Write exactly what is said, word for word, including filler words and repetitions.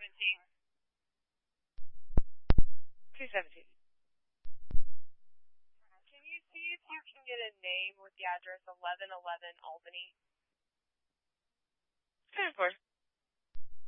seventeen. two seventeen. Can you see if you can get a name with the address eleven eleven Albany? ten four.